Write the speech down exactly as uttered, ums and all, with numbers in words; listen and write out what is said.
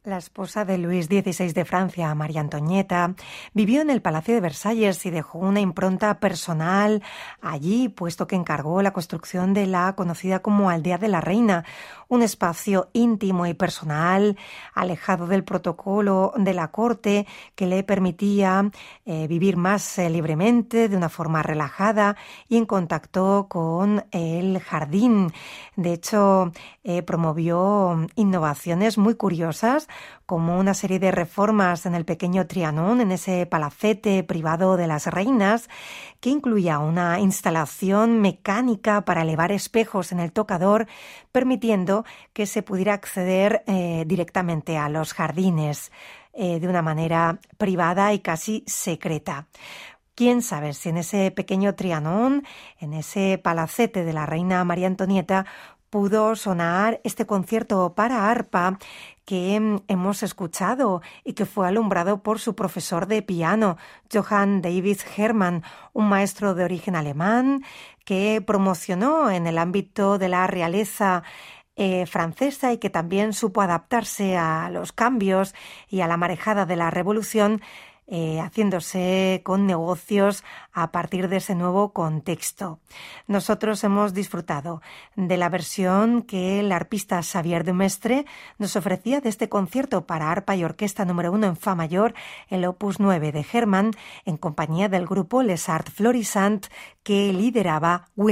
La esposa de Luis dieciséis de Francia, María Antonieta, vivió en el Palacio de Versalles y dejó una impronta personal allí, puesto que encargó la construcción de la conocida como Aldea de la Reina, un espacio íntimo y personal, alejado del protocolo de la corte, que le permitía eh, vivir más eh, libremente, de una forma relajada y en contacto con el jardín. De hecho, eh, promovió innovaciones muy curiosas, como una serie de reformas en el pequeño Trianon, en ese palacete privado de las reinas, que incluía una instalación mecánica para elevar espejos en el tocador, permitiendo que se pudiera acceder eh, directamente a los jardines eh, de una manera privada y casi secreta. Quién sabe si en ese pequeño Trianon, en ese palacete de la reina María Antonieta, pudo sonar este concierto para arpa que hemos escuchado y que fue alumbrado por su profesor de piano, Johann David Hermann, un maestro de origen alemán que promocionó en el ámbito de la realeza eh, francesa y que también supo adaptarse a los cambios y a la marejada de la revolución, Eh, haciéndose con negocios a partir de ese nuevo contexto. Nosotros hemos disfrutado de la versión que el arpista Xavier Demestre nos ofrecía de este concierto para arpa y orquesta número uno en fa mayor, el opus nueve de Hermann, en compañía del grupo Les Arts Florissants que lideraba Will